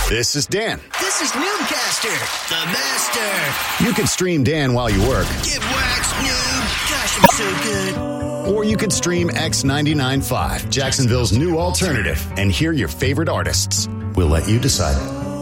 This is Dan. This is Noobcaster, the master. You can stream Dan while you work. Get waxed, noob. Gosh, I'm so good. Or you can stream X99.5, Jacksonville's new alternative, and hear your favorite artists. We'll let you decide.